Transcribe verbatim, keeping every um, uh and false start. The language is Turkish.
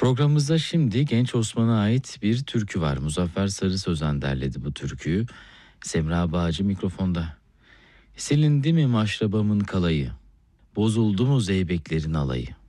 Programımızda şimdi Genç Osman'a ait bir türkü var. Muzaffer Sarı Sözen derledi bu türküyü. Semra Bağcı mikrofonda. Silindi mi maşrabamın kalayı? Bozuldu mu zeybeklerin alayı?